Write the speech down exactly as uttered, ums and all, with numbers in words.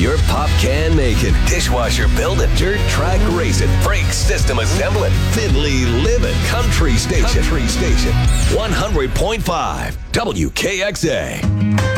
You're pop can making, dishwasher building, dirt track racing, brake system assembling, fiddly living, country station. Country station. one hundred point five W K X A.